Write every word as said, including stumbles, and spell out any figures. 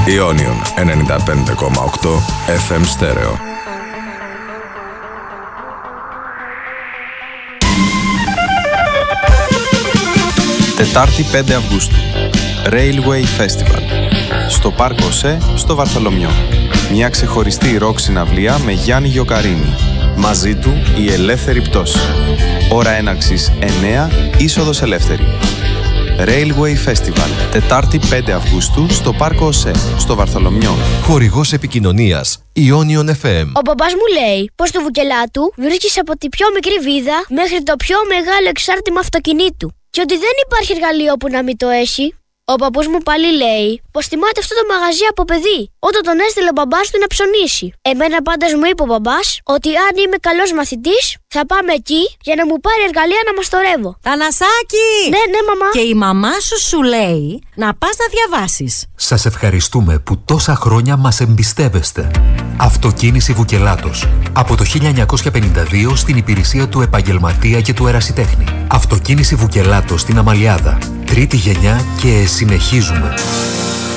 Ionion ενενήντα πέντε κόμμα οκτώ εφ εμ στέρεο. Τετάρτη πέντε Αυγούστου. Railway Festival. Στο Πάρκο ΟΣΕ, στο Βαρθολομιό. Μια ξεχωριστή ροκ συναυλία με Γιάννη Γιοκαρίνη. Μαζί του η ελεύθερη πτώση. Ώρα έναρξης εννέα, είσοδος ελεύθερη. Railway Festival. Τετάρτη πέντε Αυγούστου στο Πάρκο ΟΣΕ, στο Βαρθολομιό. Χορηγός επικοινωνίας Ionion εφ εμ. Ο μπαμπάς μου λέει πως το Βουκελάτου βρίσκεις από τη πιο μικρή βίδα μέχρι το πιο μεγάλο εξάρτημα αυτοκινήτου. Και ότι δεν υπάρχει εργαλείο που να μην το έχει. Ο παππούς μου πάλι λέει πως θυμάται αυτό το μαγαζί από παιδί, όταν τον έστειλε ο μπαμπάς του να ψωνίσει. Εμένα πάντως μου είπε ο μπαμπάς ότι αν είμαι καλός μαθητής θα πάμε εκεί για να μου πάρει εργαλεία να μαστορεύω. Θανασάκη! Ναι, ναι, μαμά. Και η μαμά σου σου λέει να πας να διαβάσεις. Σας ευχαριστούμε που τόσα χρόνια μας εμπιστεύεστε. Αυτοκίνηση Βουκελάτος. Από το χίλια εννιακόσια πενήντα δύο στην υπηρεσία του επαγγελματία και του ερασιτέχνη. Αυτοκίνηση Βουκελάτος στην Αμαλιάδα. Τρίτη γενιά και συνεχίζουμε.